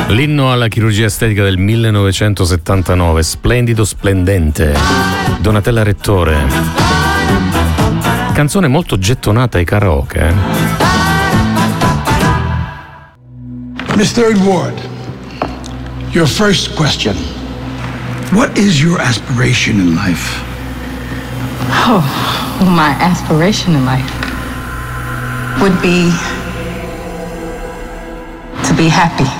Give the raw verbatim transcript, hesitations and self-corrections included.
L'inno alla chirurgia estetica del millenovecentosettantanove, splendido splendente, Donatella Rettore. Canzone molto gettonata ai karaoke. Eh? Miss Third Ward, your first question. What is your aspiration in life? Oh, my aspiration in life would be to be happy.